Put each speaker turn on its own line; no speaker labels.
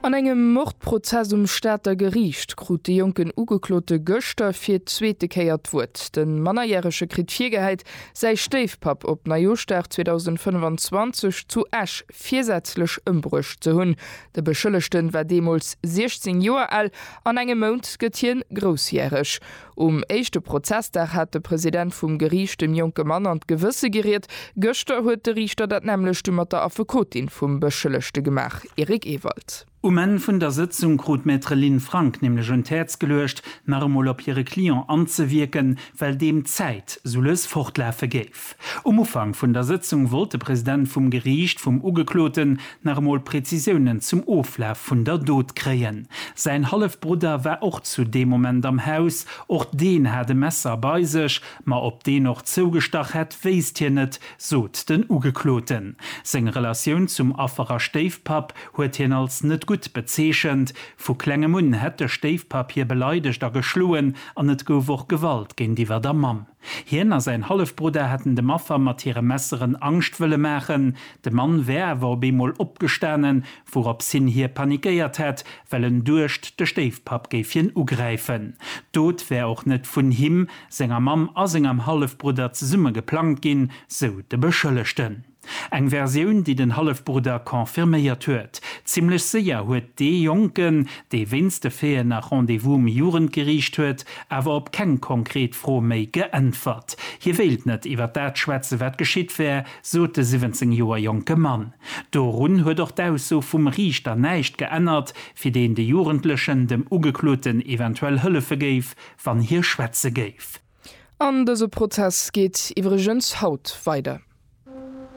An engem Mordprozess Staater Gericht krut de Jonken ugeklote Göster fir zweete Käiert wurt. Den mannerjähresche Kritviergeheit sei Steefpap op na Jostar 2025 zu Asch viersätzlech ëmbrucht ze hunn. De Beschëllechten war demols 16 Joer all an engem Mount getien grossjährech. Echte Prozessdach hat de Präsident vum Gericht dem Jonke Mann an Gewisse geriert. Göster huet de Richter dat nämlich mat der Afekotin vum Beschëllechte gemach. Erik Ewald.
En vun der Sitzung krut Metrelin Frank nämlich un Täz gelöscht, normal op ihre Klient anzuwirken, weil dem Zeit solles fortläfe geif. Umfang vun der Sitzung wollte Präsident vom Gericht vom Ugekloten normal Präzisionen zum Oflaf vun der Dod kreen. Sein Halfbruder war auch zu dem Moment am Haus, auch den hatte Messer bei sich, ma ob den noch zugestach hat, weist hier net, sot den Ugekloten. Seine Relation zum Afferer Steefpap huet hin als net gut bezeschend, vu klenge Munn hätte Steefpapier beleidigt a geschluen an net gouf och Gewalt gen diewer der Mam. Hierner sein Halfbruder hätten de Maffer mat ihre Messeren Angst wille machen, de Mann wär war bemol opgestanen, worop sinn hier panikiert het, wellen durcht de Steefpap geifchen ugreifen. Dot wär auch net vun him, senger Mam a engem Halfbruder ze Summe geplant gin, so de Beschëllechten. Eng Version, die den Halfbruder konfirméiert huet. Ziemlich sicher huet de Jonken, de winste Fee nach Rendezvous im Jugendgericht huet, aber ob kein konkret froh méi geantwort. Hier wählt net iwwer dat Schwätze wat geschiet wär, so de 17 Joer Jonke Mann. Dorun huet doch daus so vum Richter neicht geändert, fir den de Jugendlichen dem Ugekloten eventuell Hëllefe geif, wann hier Schwätze geif.
An dese Prozess geht iwwergens Haut weiter.